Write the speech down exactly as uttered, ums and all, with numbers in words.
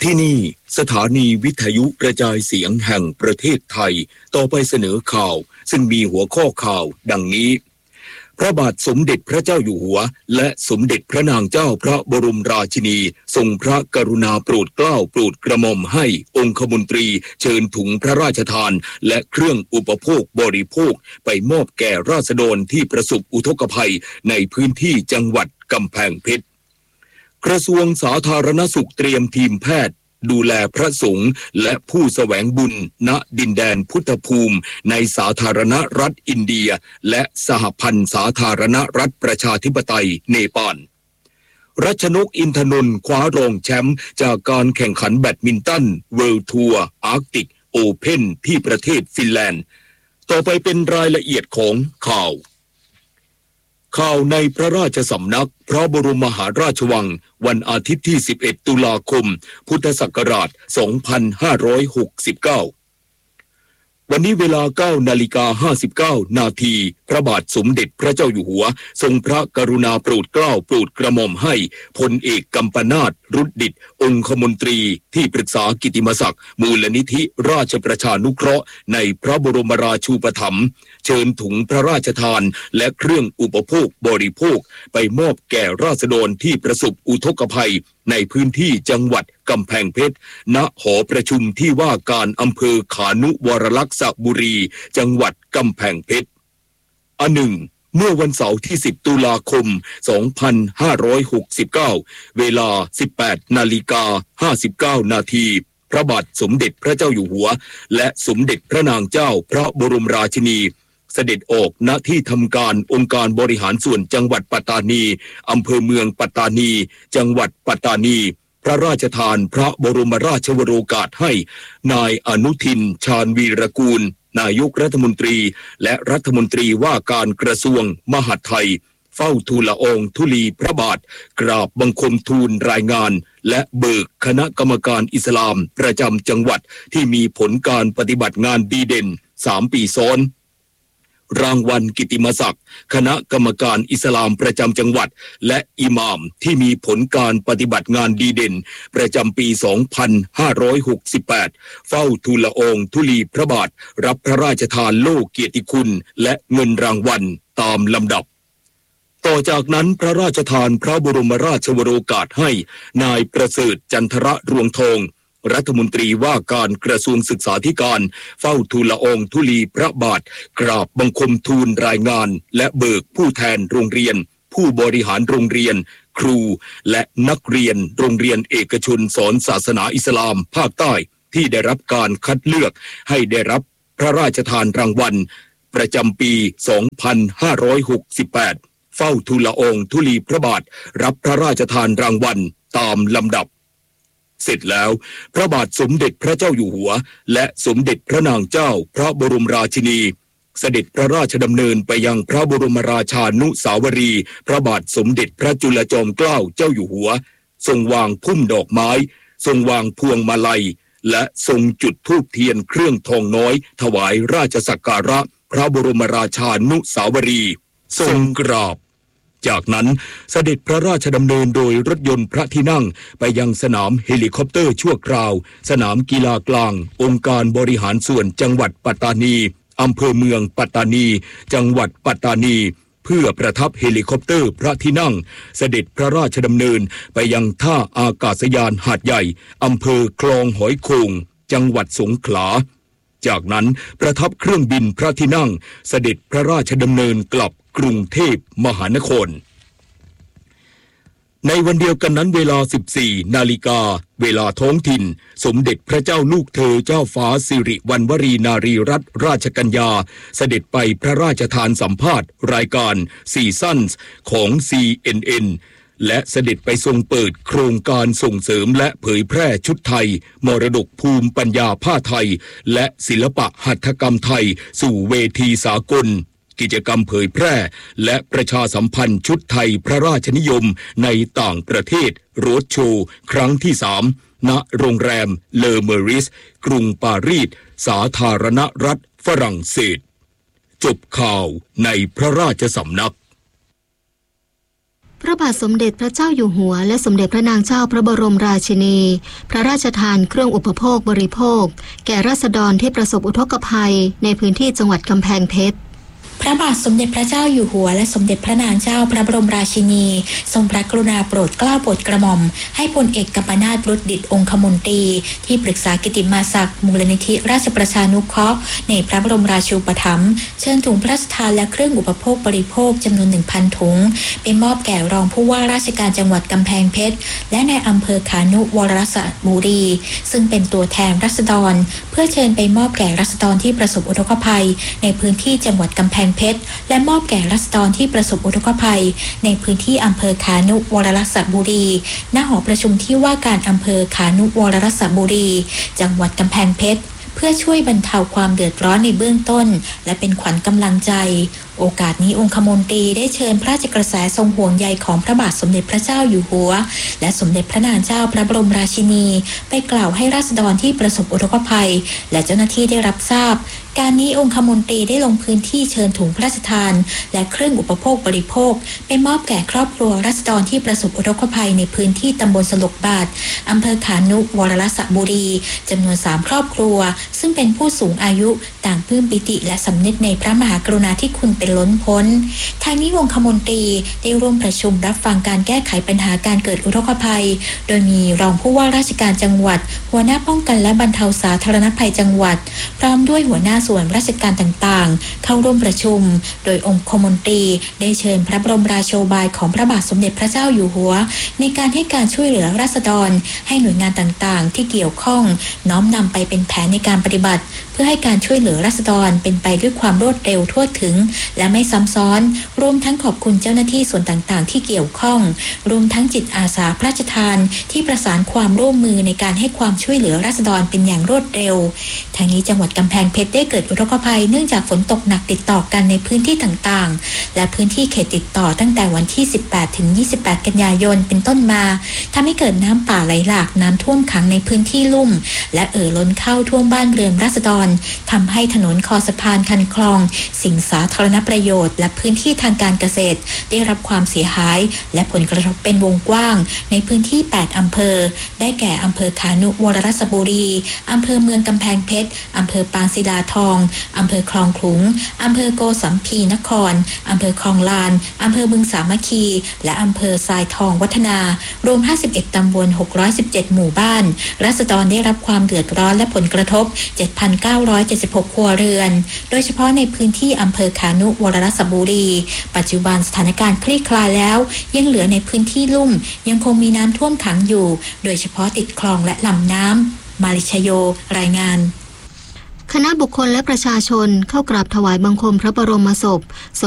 ที่นี่สถานีวิทยุกระจายเสียงแห่งประเทศไทยต่อไปเสนอข่าวซึ่งมีหัวข้อข่าวดังนี้พระบาทสมเด็จพระเจ้าอยู่หัวและสมเด็จพระนางเจ้าพระบรมราชินีทรงพระกรุณาโปรดเกล้าโปรดกระหม่อมให้องคมนตรีเชิญถุงพระราชทานและเครื่องอุปโภคบริโภคไปมอบแก่ราษฎรที่ประสบอุทกภัยในพื้นที่จังหวัดกำแพงเพชรกระทรวงสาธารณสุขเตรียมทีมแพทย์ดูแลพระสงฆ์และผู้แสวงบุญณดินแดนพุทธภูมิในสาธารณรัฐอินเดียและสหพันธ์สาธารณรัฐประชาธิปไตยเนปาลรัชนกอินทนนท์คว้ารองแชมป์จากการแข่งขันแบดมินตันเวิลด์ทัวร์อาร์กติกโอเพ่นที่ประเทศฟินแลนด์ต่อไปเป็นรายละเอียดของข่าวข่าวในพระราชสำนักพระบรมมหาราชวังวันอาทิตย์ที่สิบเอ็ดตุลาคมพุทธศักราชสองพันห้าร้อยหกสิบเก้าวันนี้เวลา เก้านาฬิกาห้าสิบเก้านาทีพระบาทสมเด็จพระเจ้าอยู่หัวทรงพระกรุณาโปรดเกล้าโปรดกระหม่อมให้พลเอกกัมปนาทรุดดิษฐ์องคมนตรีที่ปรึกษากิตติมศักดิ์มูลนิธิราชประชานุเคราะห์ในพระบรมราชูปถัมภ์เชิญถุงพระราชทานและเครื่องอุปโภคบริโภคไปมอบแก่ราษฎรที่ประสบอุทกภัยในพื้นที่จังหวัดกำแพงเพชรณหอประชุมที่ว่าการอำเภอขานุวรลักษบุรีจังหวัดกำแพงเพชรอันหนึ่งเมื่อวันเสาร์ที่สิบตุลาคมสองพันห้าร้อยหกสิบเก้าเวลา สิบแปดนาฬิกาห้าสิบเก้านาทีพระบาทสมเด็จพระเจ้าอยู่หัวและสมเด็จพระนางเจ้าพระบรมราชินีเสด็จออกณที่ทำการองค์การบริหารส่วนจังหวัดปัตตานีอำเภอเมืองปัตตานีจังหวัดปัตตานีพระราชทานพระบรมราชวโรกาสให้นายอนุทินชาญวีรกูลนายกรัฐมนตรีและรัฐมนตรีว่าการกระทรวงมหาดไทยเฝ้าทูลละอองธุลีพระบาทกราบบังคมทูลรายงานและเบิกคณะกรรมการอิสลามประจำจังหวัดที่มีผลการปฏิบัติงานดีเด่นสามปีซ้อนรางวัลกิตติมศักดิ์คณะกรรมการอิสลามประจำจังหวัดและอิหม่ามที่มีผลการปฏิบัติงานดีเด่นประจำปีสองพันห้าร้อยหกสิบแปดเฝ้าทูลละอองธุลีพระบาทรับพระราชทานโล่เกียรติคุณและเงินรางวัลตามลำดับต่อจากนั้นพระราชทานพระบรมราชวโรกาสให้นายประเสริฐจันทระรวงทองรัฐมนตรีว่าการกระทรวงศึกษาธิการเฝ้าทูลละอองธุลีพระบาทกราบบังคมทูลรายงานและเบิกผู้แทนโรงเรียนผู้บริหารโรงเรียนครูและนักเรียนโรงเรียนเอกชนสอนศาสนาอิสลามภาคใต้ที่ได้รับการคัดเลือกให้ได้รับพระราชทานรางวัลประจำปีสองพันห้าร้อยหกสิบแปดเฝ้าทูลละอองธุลีพระบาทรับพระราชทานรางวัลตามลำดับเสร็จแล้วพระบาทสมเด็จพระเจ้าอยู่หัวและสมเด็จพระนางเจ้าพระบรมราชินีเสด็จพระราชดำเนินไปยังพระบรมราชานุสาวรีย์พระบาทสมเด็จพระจุลจอมเกล้าเจ้าอยู่หัวทรงวางพุ่มดอกไม้ทรงวางพวงมาลัยและทรงจุดธูปเทียนเครื่องทองน้อยถวายราชสักการะพระบรมราชานุสาวรีย์ทรงกราบจากนั้นเสด็จพระราชดำเนินโดยรถยนต์พระที่นั่งไปยังสนามเฮลิคอปเตอร์ชั่วคราวสนามกีฬากลางองค์การบริหารส่วนจังหวัดปัตตานีอำเภอเมืองปัตตานีจังหวัดปัตตานีเพื่อประทับเฮลิคอปเตอร์พระที่นั่งเสด็จพระราชดำเนินไปยังท่าอากาศยานหาดใหญ่อำเภอคลองหอยโข่งจังหวัดสงขลาจากนั้นประทับเครื่องบินพระที่นั่งเสด็จพระราชดำเนินกลับกรุงเทพมหานครในวันเดียวกันนั้นเวลา สิบสี่นาฬิกาเวลาท้องถิ่นสมเด็จพระเจ้าลูกเธอเจ้าฟ้าสิริวัณวรีนารีรัตนราชกัญญาเสด็จไปพระราชทานสัมภาษณ์รายการซีซั่นส์ของ ซี เอ็น เอ็น และเสด็จไปทรงเปิดโครงการส่งเสริมและเผยแพร่ชุดไทยมรดกภูมิปัญญาผ้าไทยและศิลปะหัตถกรรมไทยสู่เวทีสากลกิจกรรมเผยแพร่และประชาสัมพันธ์ชุดไทยพระราชนิยมในต่างประเทศโรดโชว์ครั้งที่สามณโรงแรมเลอเมอริสกรุงปารีสสาธารณรัฐฝรั่งเศสจบข่าวในพระราชสำนักพระบาทสมเด็จพระเจ้าอยู่หัวและสมเด็จพระนางเจ้าพระบรมราชินีพระราชทานเครื่องอุปโภคบริโภคแก่ราษฎรที่ประสบอุทกภัยในพื้นที่จังหวัดกำแพงเพชรพระบาทสมเด็จพระเจ้าอยู่หัวและสมเด็จพระนางเจ้าพระบรมราชินีทรงพระกรุณาโปรดเกล้าโปรดกระหม่อมให้พลเอกกัมปนาท บุตรดิษฐ์องคมนตรีที่ปรึกษากิตติมาศักดิ์มูลนิธิราชประชานุเคราะห์ในพระบรมราชูปถัมภ์เชิญถุงพระราชทานและเครื่องอุปโภคบริโภคจำนวน หนึ่งพัน ถุงไปมอบแก่รองผู้ว่าราชการจังหวัดกำแพงเพชรและในอำเภอขานุวรสระบุรีซึ่งเป็นตัวแทนราษฎรเพื่อเชิญไปมอบแก่ราษฎรที่ประสบอุทกภัยในพื้นที่จังหวัดกำแพงเพชรและมอบแก่ราษฎรที่ประสบอุทกภัยในพื้นที่อำเภอขานุวรสระบุรีณหอประชุมที่ว่าการอำเภอขานุวรสระบุรีจังหวัดกำแพงเพชรเพื่อช่วยบรรเทาความเดือดร้อนในเบื้องต้นและเป็นขวัญกำลังใจโอกาสนี้องคมนตรีได้เชิญพระราชกระแสทรงห่วงใยของพระบาทสมเด็จพระเจ้าอยู่หัวและสมเด็จพระนางเจ้าพระบรมราชินีไปกล่าวให้ราษฎรที่ประสบอุทกภัยและเจ้าหน้าที่ได้รับทราบการนี้องคมนตรีได้ลงพื้นที่เชิญถุงพระราชทานและเครื่องอุปโภคบริโภคไปมอบแก่ครอบครัวราษฎรที่ประสบอุทกภัยในพื้นที่ตำบลสลกบาทอำเภอขานุวรสระบุรีจำนวนสามครอบครัวซึ่งเป็นผู้สูงอายุต่างปลื้มปิติและสำนึกในพระมหากรุณาธิคุณเป็นล้นพ้นทางนี้องคมนตรีได้ร่วมประชุมรับฟังการแก้ไขปัญหาการเกิดอุทกภัยโดยมีรองผู้ว่าราชการจังหวัดหัวหน้าป้องกันและบรรเทาสาธารณภัยจังหวัดพร้อมด้วยหัวหน้าส่วนราชการต่างๆเข้าร่วมประชุมโดยองคมนตรีได้เชิญพระบรมราโชบายของพระบาทสมเด็จพระเจ้าอยู่หัวในการให้การช่วยเหลือราษฎรให้หน่วยงานต่างๆที่เกี่ยวข้องน้อมนำไปเป็นแผนในการปฏิบัติเพื่อให้การช่วยเหลือราษฎรเป็นไปด้วยความรวดเร็วทั่วถึงและไม่ซ้ำซ้อนรวมทั้งขอบคุณเจ้าหน้าที่ส่วนต่างๆที่เกี่ยวข้องรวมทั้งจิตอาสาพระราชทานที่ประสานความร่วมมือในการให้ความช่วยเหลือราษฎรเป็นอย่างรวดเร็วทางนี้จังหวัดกำแพงเพชรได้เกิดอุทกภัยเนื่องจากฝนตกหนักติดต่อกันในพื้นที่ต่างๆและพื้นที่เขตติดต่อตั้งแต่วันที่สิบแปดถึงยี่สิบแปดกันยายนเป็นต้นมาทำให้เกิดน้ำป่าไหลหลากน้ำท่วมขังในพื้นที่ลุ่มและเอ่อล้นเข้าท่วมบ้านเรือนราษฎรทำให้ถนนคอสะพานคันคลองสิ่งสาธารณประโยชน์และพื้นที่ทางการเกษตรได้รับความเสียหายและผลกระทบเป็นวงกว้างในพื้นที่แปดอำเภอได้แก่อำเภอขานุวรสระบุรีอำเภอเมืองกำแพงเพชรอำเภอปางศิลาทองอำเภอคลองขลุงอำเภอโกสัมพีนครอำเภอคลองลานอำเภอบึงสามัคคีและอำเภอทรายทองวัฒนารวมห้าสิบเอ็ดตำบลหกร้อยสิบเจ็ดหมู่บ้านราษฎรได้รับความเดือดร้อนและผลกระทบ เจ็ดพันเก้าร้อยเจ็ดสิบหก ครัวเรือนโดยเฉพาะในพื้นที่อำเภอขานุวรสระบุรีปัจจุบันสถานการณ์คลี่คลายแล้วยังเหลือในพื้นที่ลุ่มยังคงมีน้ำท่วมขังอยู่โดยเฉพาะติดคลองและลำน้ำมาริชโยรายงานคณะบุคคลและประชาชนเข้ากราบถวายบังคมพระบรมศพ